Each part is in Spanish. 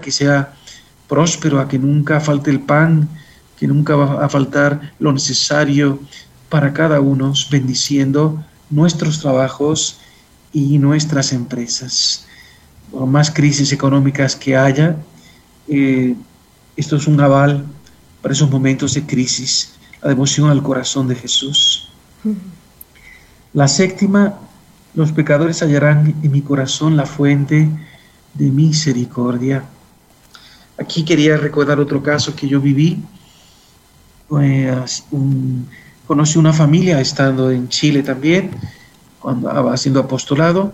que sea próspero, a que nunca falte el pan, que nunca va a faltar lo necesario para cada uno, bendiciendo nuestros trabajos y nuestras empresas. Por más crisis económicas que haya, esto es un aval para esos momentos de crisis, la devoción al corazón de Jesús. La séptima, los pecadores hallarán en mi corazón la fuente de misericordia. Aquí quería recordar otro caso que yo viví. Conocí una familia estando en Chile también, cuando haciendo apostolado.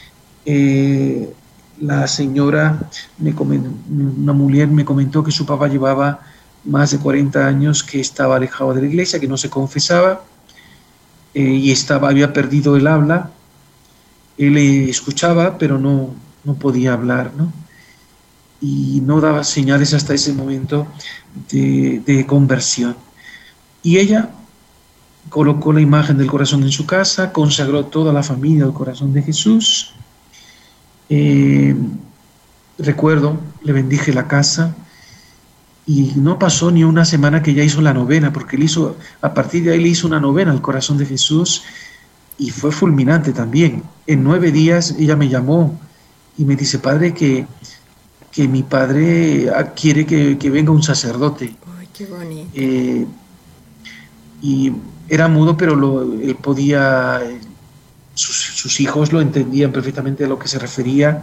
La señora, una mujer me comentó que su papá llevaba más de 40 años que estaba alejado de la iglesia, que no se confesaba, y había perdido el habla. Él escuchaba, pero no podía hablar, ¿no? Y no daba señales hasta ese momento de conversión. Y ella colocó la imagen del corazón en su casa, consagró toda la familia al corazón de Jesús. Recuerdo, le bendije la casa y no pasó ni una semana que ya hizo la novena, porque a partir de ahí le hizo una novena al corazón de Jesús y fue fulminante también. En 9 días ella me llamó y me dice: padre, que mi padre quiere que venga un sacerdote. Ay, qué bonito. Y era mudo, pero él podía, sus hijos lo entendían perfectamente a lo que se refería,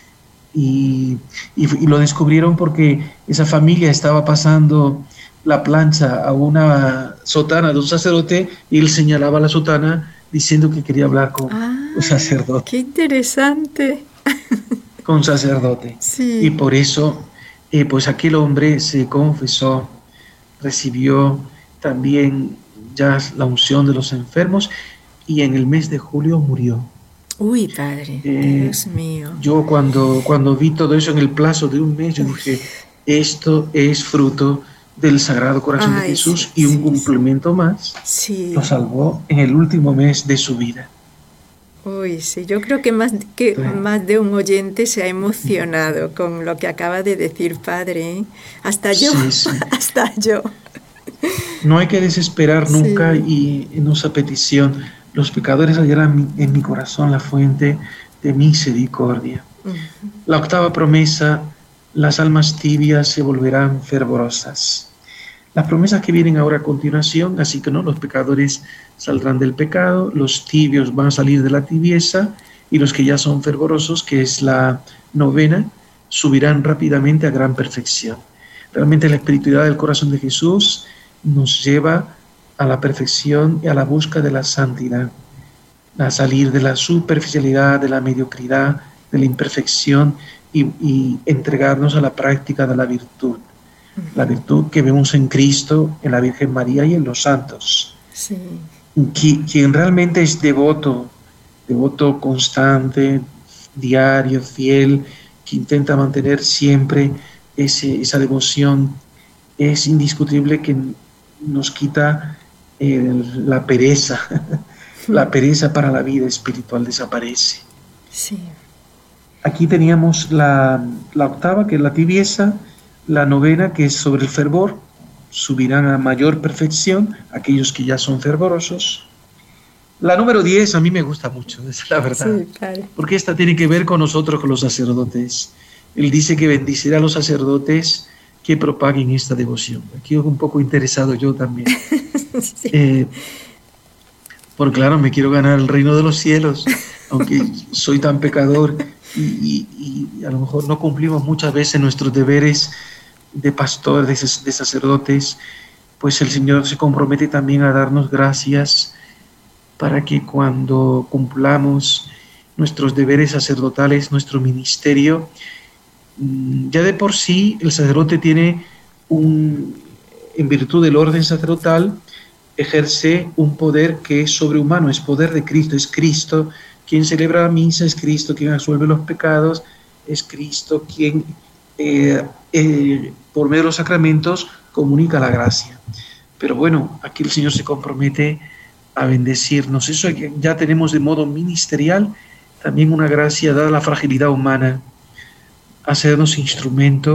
y lo descubrieron porque esa familia estaba pasando la plancha a una sotana de un sacerdote y él señalaba la sotana diciendo que quería hablar con un sacerdote. ¡Qué interesante! Con sacerdote. Sí. Y por eso, pues aquel hombre se confesó, recibió también ya la unción de los enfermos y en el mes de julio murió. Uy, padre, Dios mío. Yo cuando vi todo eso en el plazo de un mes, yo dije, esto es fruto del Sagrado Corazón de Jesús, y un cumplimiento más lo salvó en el último mes de su vida. Uy, sí, yo creo que más de un oyente se ha emocionado con lo que acaba de decir, padre, ¿eh? Hasta yo, sí. Hasta yo. No hay que desesperar nunca, y en nuestra petición, los pecadores hallarán en mi corazón la fuente de misericordia. La octava promesa, las almas tibias se volverán fervorosas. Las promesas que vienen ahora a continuación, así que no, los pecadores saldrán del pecado, los tibios van a salir de la tibieza, y los que ya son fervorosos, que es la novena, subirán rápidamente a gran perfección. Realmente la espiritualidad del corazón de Jesús nos lleva a la perfección y a la búsqueda de la santidad, a salir de la superficialidad, de la mediocridad, de la imperfección, y entregarnos a la práctica de la virtud. La virtud que vemos en Cristo, en la Virgen María y en los santos. Sí. Quien realmente es devoto constante, diario, fiel, que intenta mantener siempre esa devoción, es indiscutible que nos quita la pereza. La pereza para la vida espiritual desaparece. Sí. Aquí teníamos la octava, que es la tibieza, la novena, que es sobre el fervor, subirán a mayor perfección aquellos que ya son fervorosos. La número 10 a mí me gusta mucho, es la verdad, sí, claro. Porque esta tiene que ver con nosotros, con los sacerdotes. Él dice que bendecirá a los sacerdotes que propaguen esta devoción. Aquí un poco interesado yo también. Sí. Porque claro, me quiero ganar el reino de los cielos, aunque soy tan pecador y a lo mejor no cumplimos muchas veces nuestros deberes de pastor, de sacerdotes, pues el Señor se compromete también a darnos gracias para que cuando cumplamos nuestros deberes sacerdotales, nuestro ministerio, ya de por sí el sacerdote tiene en virtud del orden sacerdotal, ejerce un poder que es sobrehumano, es poder de Cristo, es Cristo quien celebra la misa, es Cristo quien absuelve los pecados, es Cristo quien por medio de los sacramentos comunica la gracia. Pero bueno, aquí el Señor se compromete a bendecirnos. Eso ya tenemos de modo ministerial, también una gracia dada la fragilidad humana, hacernos instrumentos